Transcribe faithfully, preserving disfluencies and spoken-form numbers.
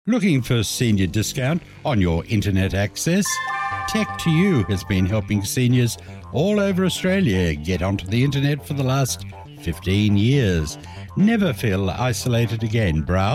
Looking for senior discount on your internet access? Tech to You has been helping seniors all over Australia get onto the internet for the last fifteen years. Never feel isolated again. Browse